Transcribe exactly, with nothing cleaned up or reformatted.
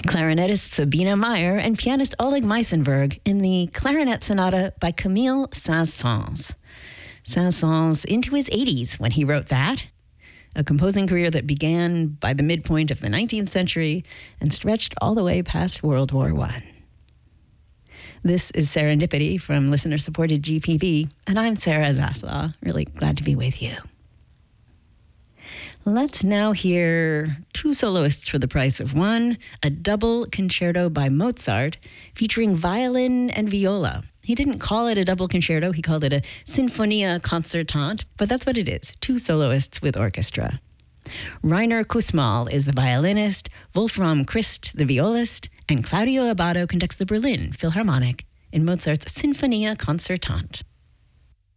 clarinetist Sabina Meyer and pianist Oleg Meisenberg in the Clarinet Sonata by Camille Saint-Saëns. Saint-Saëns into his eighties when he wrote that, a composing career that began by the midpoint of the nineteenth century and stretched all the way past World War One. This is Serendipity from listener-supported G P B, and I'm Sarah Zaslaw, really glad to be with you. Let's now hear two soloists for the price of one, a double concerto by Mozart featuring violin and viola. He didn't call it a double concerto, he called it a Sinfonia Concertante, but that's what it is, two soloists with orchestra. Rainer Kussmaul is the violinist, Wolfram Christ the violist, and Claudio Abbado conducts the Berlin Philharmonic in Mozart's Sinfonia Concertante.